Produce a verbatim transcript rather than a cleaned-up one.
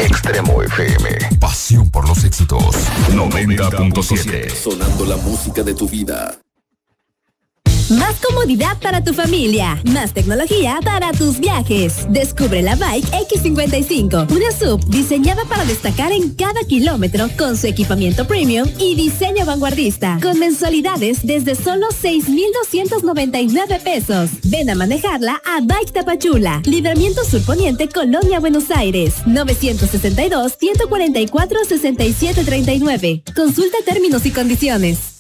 Extremo F M. Pasión por los éxitos. noventa punto siete. Sonando la música de tu vida. Más comodidad para tu familia, más tecnología para tus viajes. Descubre la Bike X cincuenta y cinco, una S U V diseñada para destacar en cada kilómetro con su equipamiento premium y diseño vanguardista, con mensualidades desde solo seis mil doscientos noventa y nueve pesos. Ven a manejarla a Bike Tapachula, Libramiento Sur Poniente, Colonia Buenos Aires, novecientos sesenta y dos, ciento cuarenta y cuatro, sesenta y siete treinta y nueve. Consulta términos y condiciones.